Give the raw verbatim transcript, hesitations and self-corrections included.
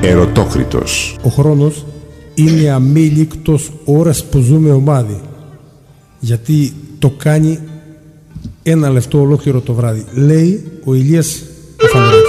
Ερωτόκριτος. Ο χρόνος είναι αμήλικτος ώρας που ζούμε ομάδι, γιατί το κάνει ένα λεπτό ολόκληρο το βράδυ, λέει ο Ηλίας Αφαναράκης.